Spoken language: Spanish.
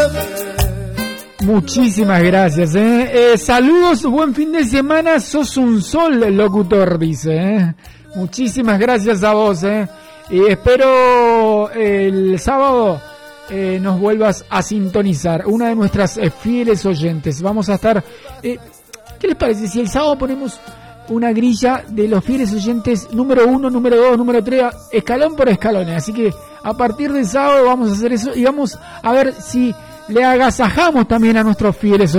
Muchísimas gracias, saludos, buen fin de semana, sos un sol, el locutor, dice, Muchísimas gracias a vos, y espero el sábado nos vuelvas a sintonizar, una de nuestras fieles oyentes. Vamos a estar, ¿qué les parece si el sábado ponemos una grilla de los fieles oyentes número 1, número 2, número 3, escalón por escalón? Así que a partir del sábado vamos a hacer eso y vamos a ver si le agasajamos también a nuestros fieles oyentes.